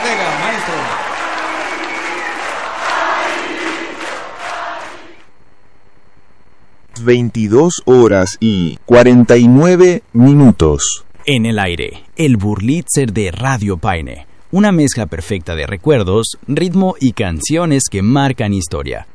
Ortega, maestro. 22:49. En el aire, el Burlitzer de Radio Paine. Una mezcla perfecta de recuerdos, ritmo y canciones que marcan historia.